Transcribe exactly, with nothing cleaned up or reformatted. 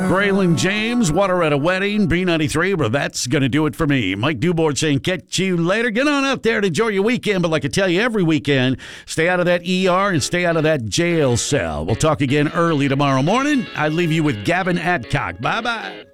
Braylon James, Water at a Wedding, B ninety-three, but that's going to do it for me. Mike Dubord saying catch you later. Get on out there and enjoy your weekend, but like I tell you every weekend, stay out of that E R and stay out of that jail cell. We'll talk again early tomorrow morning. I leave you with Gavin Adcock. Bye-bye.